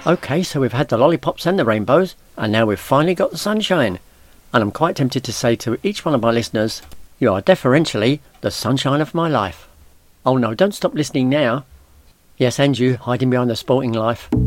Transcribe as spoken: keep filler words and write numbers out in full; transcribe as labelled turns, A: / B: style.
A: Okay, so we've had the lollipops and the rainbows, and now we've finally got the sunshine. And I'm quite tempted to say to each one of my listeners, you are deferentially the sunshine of my life. Oh no, don't stop listening now. Yes, and you, hiding behind the sporting life.